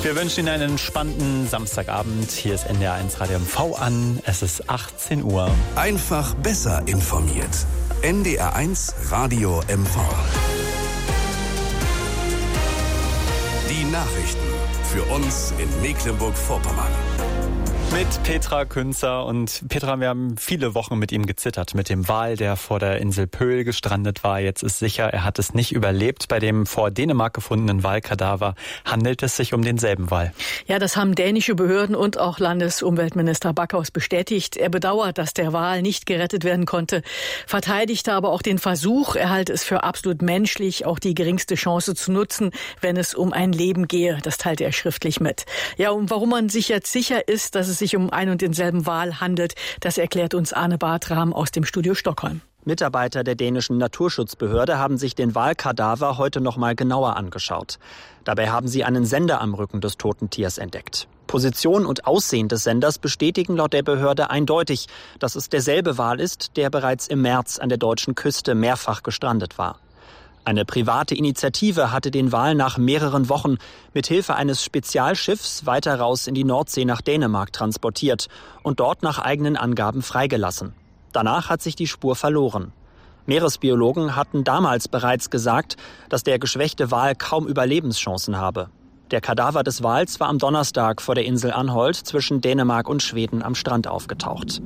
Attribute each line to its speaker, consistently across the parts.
Speaker 1: Wir wünschen Ihnen einen entspannten Samstagabend. Hier ist NDR1 Radio MV an. Es ist 18 Uhr.
Speaker 2: Einfach besser informiert. NDR1 Radio MV. Die Nachrichten für uns in Mecklenburg-Vorpommern.
Speaker 1: Mit Petra Künzer. Und Petra, wir haben viele Wochen mit ihm gezittert, mit dem Wal, der vor der Insel Pöhl gestrandet war. Jetzt ist sicher, er hat es nicht überlebt. Bei dem vor Dänemark gefundenen Walkadaver handelt es sich um denselben Wal.
Speaker 3: Ja, das haben dänische Behörden und auch Landesumweltminister Backhaus bestätigt. Er bedauert, dass der Wal nicht gerettet werden konnte, verteidigte aber auch den Versuch. Er halte es für absolut menschlich, auch die geringste Chance zu nutzen, wenn es um ein Leben gehe. Das teilte er schriftlich mit. Ja, und warum man sich jetzt sicher ist, dass es sich um ein und denselben Wal handelt, das erklärt uns Arne Bartram aus dem Studio Stockholm.
Speaker 4: Mitarbeiter der dänischen Naturschutzbehörde haben sich den Walkadaver heute noch mal genauer angeschaut. Dabei haben sie einen Sender am Rücken des toten Tiers entdeckt. Position und Aussehen des Senders bestätigen laut der Behörde eindeutig, dass es derselbe Wal ist, der bereits im März an der deutschen Küste mehrfach gestrandet war. Eine private Initiative hatte den Wal nach mehreren Wochen mit Hilfe eines Spezialschiffs weiter raus in die Nordsee nach Dänemark transportiert und dort nach eigenen Angaben freigelassen. Danach hat sich die Spur verloren. Meeresbiologen hatten damals bereits gesagt, dass der geschwächte Wal kaum Überlebenschancen habe. Der Kadaver des Wals war am Donnerstag vor der Insel Anholt zwischen Dänemark und Schweden am Strand aufgetaucht.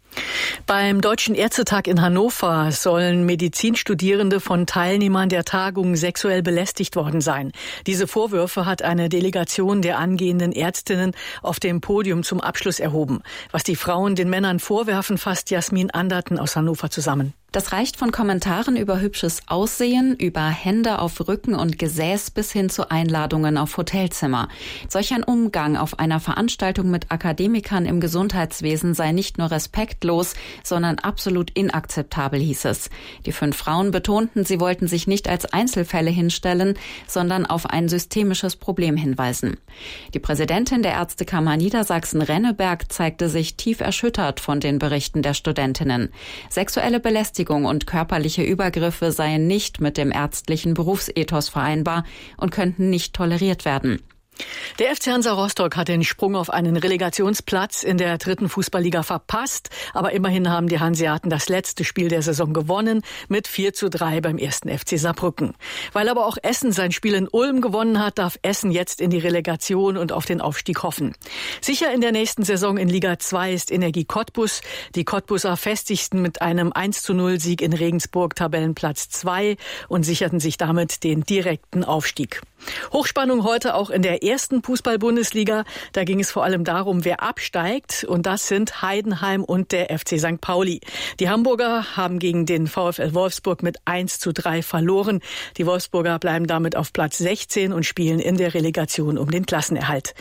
Speaker 3: Beim Deutschen Ärztetag in Hannover sollen Medizinstudierende von Teilnehmern der Tagung sexuell belästigt worden sein. Diese Vorwürfe hat eine Delegation der angehenden Ärztinnen auf dem Podium zum Abschluss erhoben. Was die Frauen den Männern vorwerfen, fasst Jasmin Anderten aus Hannover zusammen.
Speaker 5: Das reicht von Kommentaren über hübsches Aussehen, über Hände auf Rücken und Gesäß bis hin zu Einladungen auf Hotelzimmer. Solch ein Umgang auf einer Veranstaltung mit Akademikern im Gesundheitswesen sei nicht nur respektlos, sondern absolut inakzeptabel, hieß es. Die 5 Frauen betonten, sie wollten sich nicht als Einzelfälle hinstellen, sondern auf ein systemisches Problem hinweisen. Die Präsidentin der Ärztekammer Niedersachsen-Renneberg zeigte sich tief erschüttert von den Berichten der Studentinnen. Sexuelle Belästigung und körperliche Übergriffe seien nicht mit dem ärztlichen Berufsethos vereinbar und könnten nicht toleriert werden.
Speaker 3: Der FC Hansa Rostock hat den Sprung auf einen Relegationsplatz in der 3. Fußballliga verpasst. Aber immerhin haben die Hanseaten das letzte Spiel der Saison gewonnen mit 4:3 beim 1. FC Saarbrücken. Weil aber auch Essen sein Spiel in Ulm gewonnen hat, darf Essen jetzt in die Relegation und auf den Aufstieg hoffen. Sicher in der nächsten Saison in Liga 2 ist Energie Cottbus. Die Cottbuser festigten mit einem 1:0-Sieg in Regensburg Tabellenplatz 2 und sicherten sich damit den direkten Aufstieg. Hochspannung heute auch in der 1. Fußball-Bundesliga. Da ging es vor allem darum, wer absteigt. Und das sind Heidenheim und der FC St. Pauli. Die Hamburger haben gegen den VfL Wolfsburg mit 1:3 verloren. Die Wolfsburger bleiben damit auf Platz 16 und spielen in der Relegation um den Klassenerhalt.